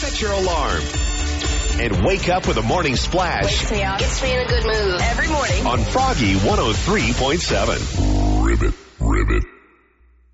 Set your alarm. And wake up with a morning splash. Wakes me up. Gets me in a good mood. Every morning. On Froggy 103.7. Ribbit.